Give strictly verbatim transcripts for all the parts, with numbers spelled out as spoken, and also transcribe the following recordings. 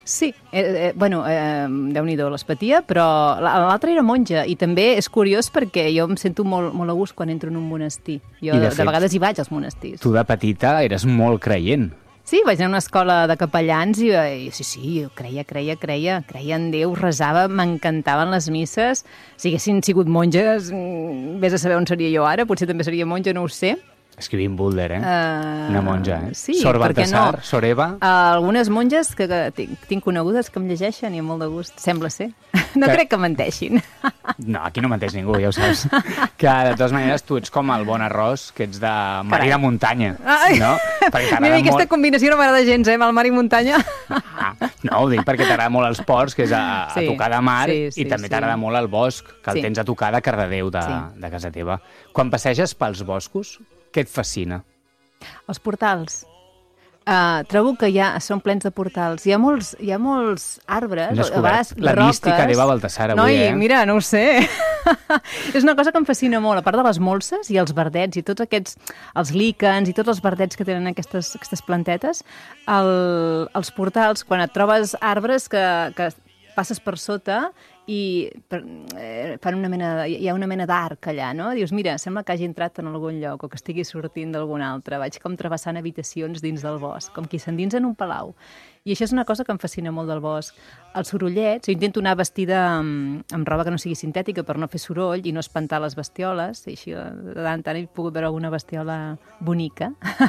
Sí, eh, eh, bueno, eh, Déu-n'hi-do, les patia, però l'altra era monja, i també és curiós perquè jo em sento molt, molt a gust quan entro en un monestir. Jo de, de, fet, de vegades hi vaig als monestirs. Tu de petita eres molt creient. Sí, vaig anar a una escola de capellans i, i sí, sí, jo creia, creia, creia, creia en Déu, resava, m'encantaven les misses. Si haguessin sigut monges, vés a saber on seria jo ara, potser també seria monja, no ho sé. Escrivint Boulder, eh? Uh, Una monja, eh? Sí, Sor Baltasar, no? Sor Eva... Uh, algunes monges que, que tinc, tinc conegudes que em llegeixen i amb molt de gust, sembla ser. No que... crec que menteixin. No, aquí no menteix ningú, ja ho saps. Que, de totes maneres, tu ets com el bon arròs, que ets de mar i de muntanya, Ai. no? Mira, aquesta molt... combinació no m'agrada gens, eh, amb el mar i muntanya. Ah, no, ho dic perquè t'agrada molt els ports, que és a, a sí, tocar de mar, sí, sí, i també sí. T'agrada molt el bosc, que el sí. Tens a tocar de Cardedeu, de, sí. De casa teva. Quan passeges pels boscos, què et fascina? Els portals. Uh, trobo que ja són plens de portals. Hi ha molts, hi ha molts arbres, a vegades la roques. mística d'Eva Baltasar avui, Noi, eh? Mira, no ho sé. És una cosa que em fascina molt, a part de les molses i els verdets i tots aquests, els líquens i tots els verdets que tenen aquestes, aquestes plantetes, el, els portals, quan et trobes arbres que, que passes per sota i per, eh, fan una mena, hi ha una mena d'arc allà, no? Dius, mira, sembla que hagi entrat en algun lloc o que estigui sortint d'algun altre. Vaig com travessant habitacions dins del bosc, com qui s'endinsa en un palau. I això és una cosa que em fascina molt del bosc. Els sorollets, jo intento anar vestida amb, amb roba que no sigui sintètica per no fer soroll i no espantar les bestioles, i així de tant en tant he pogut veure alguna bestiola bonica,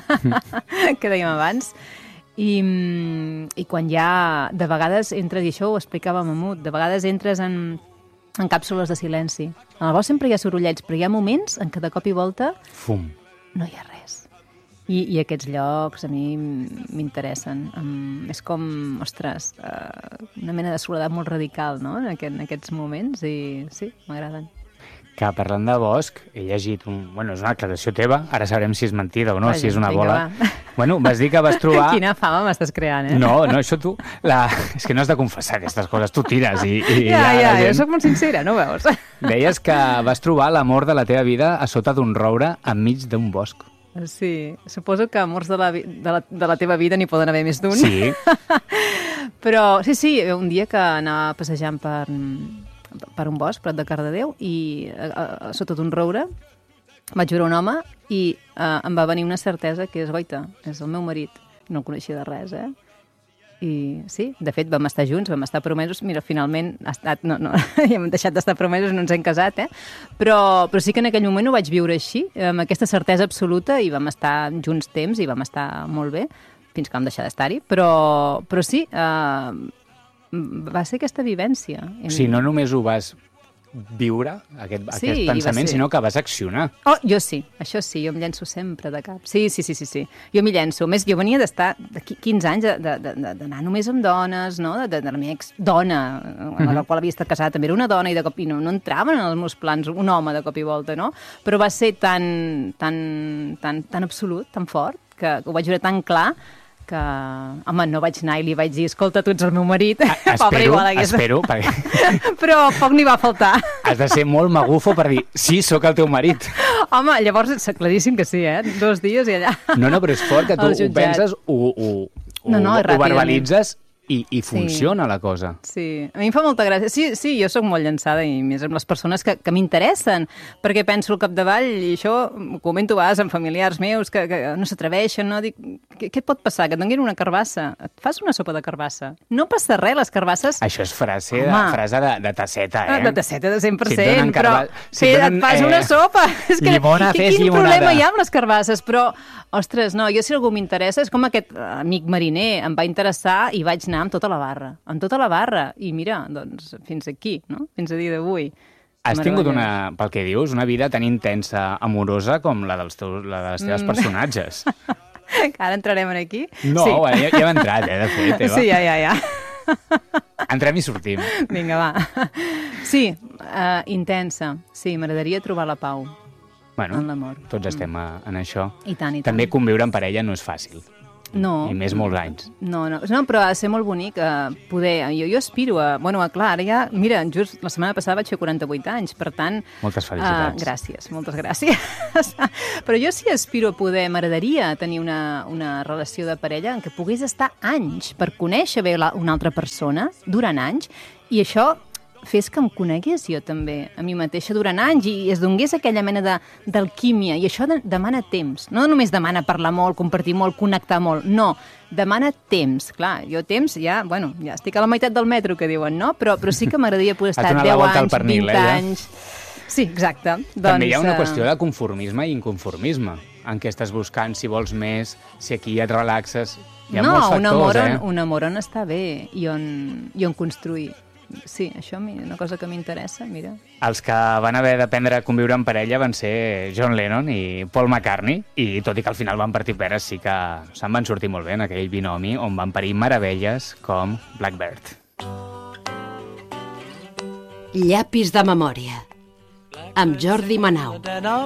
que dèiem abans. I, i quan ja, de vegades entres, i això ho explicava Mamut, de vegades entres en, en càpsules de silenci. En el bosc sempre hi ha sorollets, però hi ha moments en què de cop i volta fum. No hi ha res. I, i aquests llocs a mi m'interessen. Um, és com, ostres, uh, una mena de soledat molt radical, no?, en, aquest, en aquests moments, i sí, m'agraden. Que parlant de bosc, he llegit un... Bueno, és una aclaració teva, ara sabrem si és mentida o no, Vaja, si és una vinga, bola. Va. Bueno, vas dir que vas trobar... Quina fama m'estàs creant, eh? No, no, això tu... La... És que no has de confessar aquestes coses, tu tires i... i ja, ja, gent... jo soc molt sincera, no ho veus? Deies que vas trobar l'amor de la teva vida a sota d'un roure enmig d'un bosc. Sí, suposo que amors de la, vi... de la, de la teva vida n'hi poden haver més d'un. Sí. Però sí, sí, un dia que anava passejant per... per un bosc, Prat de Cardedeu, i a, a, a sota d'un roure vaig veure un home i uh, em va venir una certesa que és, goita, és el meu marit. No el coneixia de res, eh? I sí, de fet, vam estar junts, vam estar promesos. Mira, finalment, ha estat, no, no, ja hem deixat d'estar promesos, no ens hem casat, eh? Però, però sí que en aquell moment ho vaig viure així, amb aquesta certesa absoluta, i vam estar junts temps i vam estar molt bé, fins que vam deixar d'estar-hi. Però, però sí, eh, va ser aquesta vivència. O sigui, no només ho vas viure, aquest, sí, aquest pensament, sinó que vas accionar. Oh, jo sí, això sí, jo em llenço sempre de cap. Sí, sí, sí, sí, sí. Jo m'hi llenço. A més, jo venia d'estar de quinze anys d'anar només amb dones, no? De, de, de la meva ex-dona, amb la qual havia estat casada, també era una dona, i de cop i no, no entraven en els meus plans un home de cop i volta, no? Però va ser tan, tan, tan, tan absolut, tan fort, que, que ho vaig veure tan clar, que, home, no vaig anar i li vaig dir, escolta, tu ets el meu marit. A, espero, Pobre, igual, hagués... espero. Perquè... Però poc n'hi va faltar. Has de ser molt magufo per dir, sí, sóc el teu marit. Home, llavors és claríssim que sí, eh? Dos dies i allà. No, no, però és fort que tu ho penses, ho, ho, ho, no, no, ho verbalitzes i, i funciona sí. La cosa. Sí, a mi em fa molta gràcia. Sí, sí, jo sóc molt llançada, i més amb les persones que, que m'interessen, perquè penso al capdavall, i això ho comento a vegades amb familiars meus que, que no s'atreveixen, no? Dic, què, què et pot passar? Que et donin una carbassa? Et fas una sopa de carbassa? No passa res, les carbasses... Això és frase, de, frase de, de tasseta, eh? De tasseta de cent per cent, si carba... però si fer, donen, et fas eh... una sopa. És que, llimona, que, fes quin llimonada. Problema hi ha amb les carbasses? Però, ostres, no, jo si algú m'interessa, és com aquest amic mariner, em va interessar i vaig anar amb tota la barra. Amb tota la barra. I mira, doncs, fins aquí, no? Fins a dia d'avui. Has tingut, una, pel que dius, una vida tan intensa, amorosa, com la dels teus, la de les teves mm. personatges. Ara entrarem aquí? No, sí. ja, ja hem entrat, eh, de fet. Eva. Sí, ja, ja, ja. Entrem i sortim. Vinga, va. Sí, uh, intensa. Sí, m'agradaria trobar la pau. Bueno, en l'amor. Tots estem mm. en això. I tant, i tant. També conviure en parella no és fàcil. No. I més molts anys. No, no, no, però ha de ser molt bonic uh, poder... Jo, jo aspiro a... Bueno, clar, ara ja... Mira, just la setmana passada vaig fer quaranta-vuit anys, per tant... Moltes felicitats. Uh, gràcies, moltes gràcies. Però jo sí aspiro a poder... M'agradaria tenir una, una relació de parella en què pogués estar anys per conèixer bé la, una altra persona durant anys, i això fes que em conegués jo també a mi mateixa durant anys i es donés aquella mena de, d'alquímia. I això de, demana temps. No només demana parlar molt, compartir molt, connectar molt. No, demana temps. Clar, jo temps ja, bueno, ja estic a la meitat del metro, que diuen, no? Però, però sí que m'agradaria poder estar deu anys, vint anys... Sí, exacte. També doncs, hi ha una qüestió de conformisme i inconformisme, en què estàs buscant si vols més, si aquí et relaxes... Hi ha no, molts factors, un amor, eh? un amor on està bé i on, i on construir. Sí, això és una cosa que m'interessa, mira. Els que van haver d'aprendre a conviure en parella van ser John Lennon i Paul McCartney, i tot i que al final van partir peres, sí que se'n van sortir molt bé en aquell binomi on van parir meravelles com Blackbird. Llapis de memòria, amb Jordi Manau.